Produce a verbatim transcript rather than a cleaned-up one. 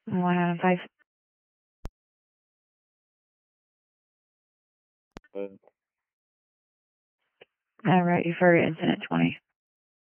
One out of five. All right, you've heard incident twenty.